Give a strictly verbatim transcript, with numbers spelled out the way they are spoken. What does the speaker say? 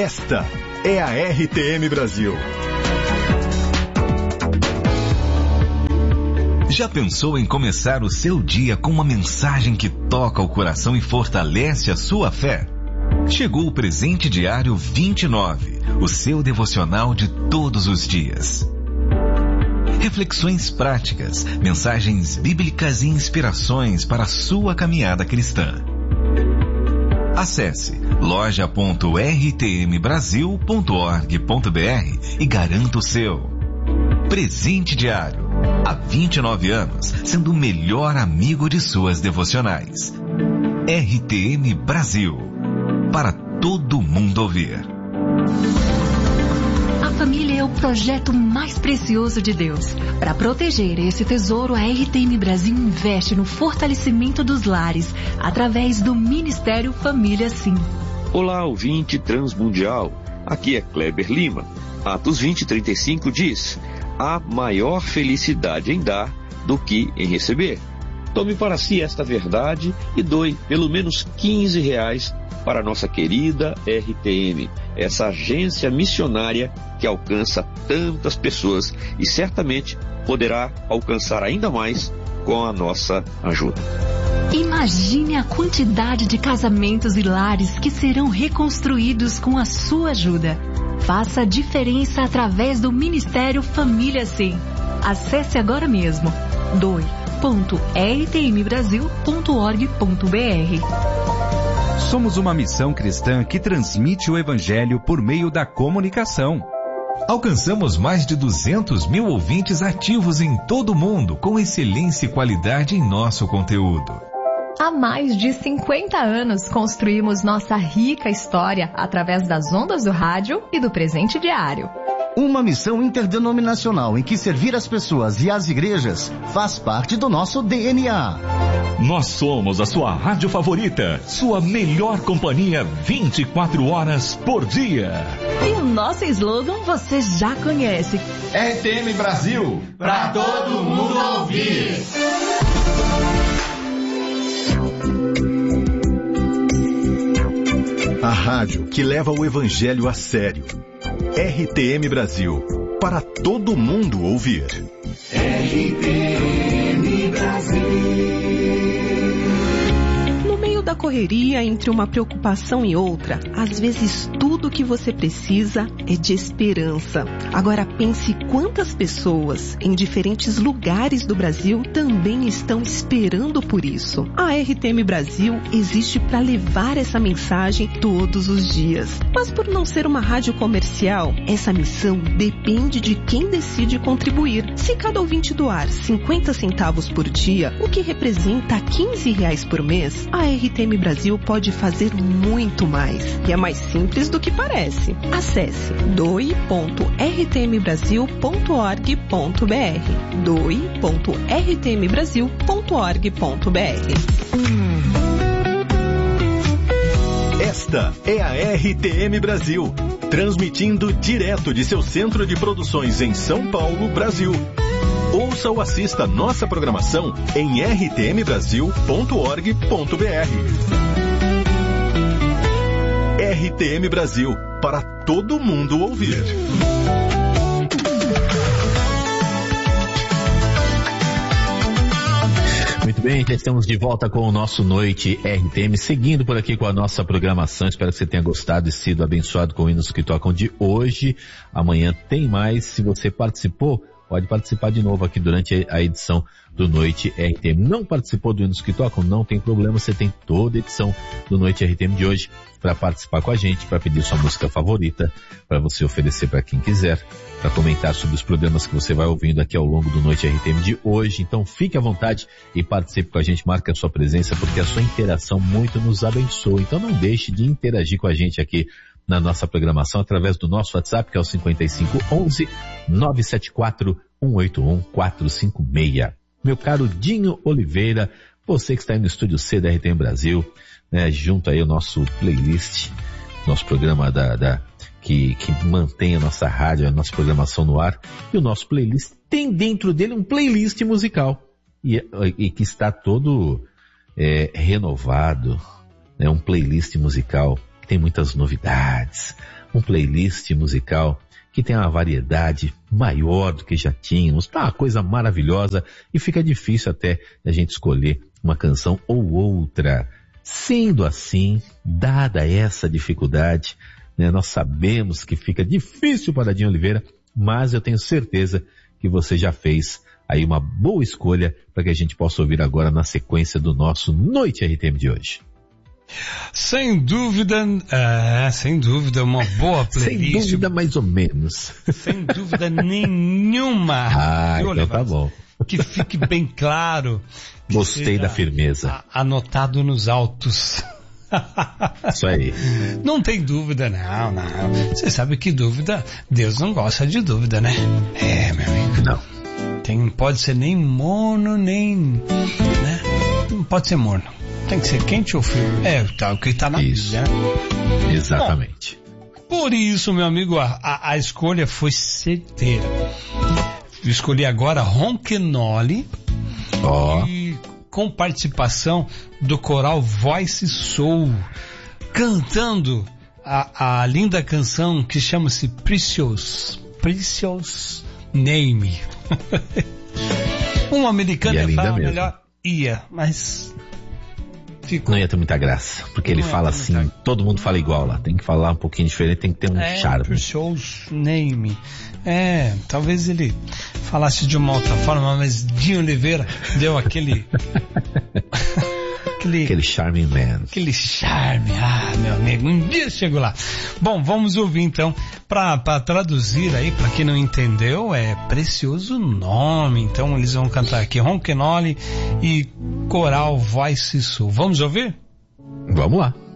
Esta é a R T M Brasil. Já pensou em começar o seu dia com uma mensagem que toca o coração e fortalece a sua fé? Chegou o Presente Diário vinte e nove, o seu devocional de todos os dias. Reflexões práticas, mensagens bíblicas e inspirações para a sua caminhada cristã. Acesse loja ponto r t m brasil ponto org ponto b r e garanta o seu. Presente Diário, há vinte e nove anos, sendo o melhor amigo de suas devocionais. R T M Brasil, para todo mundo ouvir. A família é o projeto mais precioso de Deus. Para proteger esse tesouro, a R T M Brasil investe no fortalecimento dos lares, através do Ministério Família Sim. Olá, ouvinte transmundial. Aqui é Kleber Lima. Atos vinte, trinta e cinco diz: há maior felicidade em dar do que em receber. Tome para si esta verdade e doe pelo menos quinze reais para a nossa querida R T M, essa agência missionária que alcança tantas pessoas e certamente poderá alcançar ainda mais com a nossa ajuda. Imagine a quantidade de casamentos e lares que serão reconstruídos com a sua ajuda. Faça a diferença através do Ministério Família Sim. Acesse agora mesmo doe ponto r t m brasil ponto org ponto b r. Somos uma missão cristã que transmite o Evangelho por meio da comunicação. Alcançamos mais de duzentos mil ouvintes ativos em todo o mundo, com excelência e qualidade em nosso conteúdo. Há mais de cinquenta anos construímos nossa rica história através das ondas do rádio e do Presente Diário. Uma missão interdenominacional em que servir as pessoas e as igrejas faz parte do nosso D N A. Nós somos a sua rádio favorita, sua melhor companhia vinte e quatro horas por dia. E o nosso slogan você já conhece. R T M Brasil, pra todo mundo ouvir. A rádio que leva o Evangelho a sério. R T M Brasil, para todo mundo ouvir. R T M Brasil. No meio da correria, entre uma preocupação e outra, às vezes tudo o que você precisa é de esperança. Agora pense quantas pessoas em diferentes lugares do Brasil também estão esperando por isso. A R T M Brasil existe para levar essa mensagem todos os dias. Mas por não ser uma rádio comercial, essa missão depende de quem decide contribuir. Se cada ouvinte doar cinquenta centavos por dia, o que representa quinze reais por mês, a R T M Brasil pode fazer muito mais. E é mais simples do que parece. Acesse doe ponto r t m brasil ponto org ponto b r. doe ponto r t m brasil ponto org ponto b r. Esta é a R T M Brasil, transmitindo direto de seu centro de produções em São Paulo, Brasil. Ouça ou assista nossa programação em r t m brasil ponto org ponto b r. R T M Brasil, para todo mundo ouvir. Muito bem, já estamos de volta com o nosso Noite R T M, seguindo por aqui com a nossa programação. Espero que você tenha gostado e sido abençoado com hinos que tocam de hoje. Amanhã tem mais. Se você participou, pode participar de novo aqui durante a edição do Noite R T M. Não participou do Hinos que Tocam? Não tem problema, você tem toda a edição do Noite R T M de hoje para participar com a gente, para pedir sua música favorita, para você oferecer para quem quiser, para comentar sobre os programas que você vai ouvindo aqui ao longo do Noite R T M de hoje. Então fique à vontade e participe com a gente, marque a sua presença, porque a sua interação muito nos abençoa. Então não deixe de interagir com a gente aqui na nossa programação através do nosso WhatsApp, que é o cinco cinco um um, nove sete quatro, um oito um, quatro cinco seis. Meu caro Dinho Oliveira, você que está aí no Estúdio C da R T M Brasil, né, junto aí o nosso playlist, nosso programa da, da, que, que mantém a nossa rádio, a nossa programação no ar, e o nosso playlist tem dentro dele um playlist musical, e, e que está todo é, renovado, né, um playlist musical que tem muitas novidades, um playlist musical que tem uma variedade maior do que já tínhamos, tá uma coisa maravilhosa e fica difícil até a gente escolher uma canção ou outra. Sendo assim, dada essa dificuldade, né, nós sabemos que fica difícil para Adinho Oliveira, mas eu tenho certeza que você já fez aí uma boa escolha para que a gente possa ouvir agora na sequência do nosso Noite R T M de hoje. Sem dúvida, é, sem dúvida, uma boa playlist. Sem dúvida, mais ou menos. Sem dúvida nenhuma. Ah, então Oliver? Tá bom. Que fique bem claro. Gostei da firmeza. Anotado nos autos. Isso aí. Não tem dúvida, não, não. Você sabe que dúvida, Deus não gosta de dúvida, né? É, meu amigo. Não. Tem, pode ser nem morno, nem, né? Não pode ser morno. Tem que ser quente ou frio. É, tá, o que tá na Bíblia, né? Exatamente. Bom, por isso, meu amigo, a, a, a escolha foi certeira. Eu escolhi agora Ronquenoli. Ó. E com participação do coral Voice Soul, cantando a, a linda canção que chama-se Precious, Precious Name. Um americano ia falar melhor, ia, mas ficou. Não ia ter muita graça, porque ele fala assim, muita... todo mundo fala igual lá, tem que falar um pouquinho diferente, tem que ter um é, charme. Precious Name. É, talvez ele falasse de uma outra forma, mas Dinho Oliveira deu aquele... aquele... Aquele charming man. Aquele charme, ah, meu amigo, um dia chego lá. Bom, vamos ouvir então, pra, pra traduzir aí, pra quem não entendeu, é Precioso Nome. Então eles vão cantar aqui Ronquenoli e Coral Voice Soul. Vamos ouvir? Vamos lá.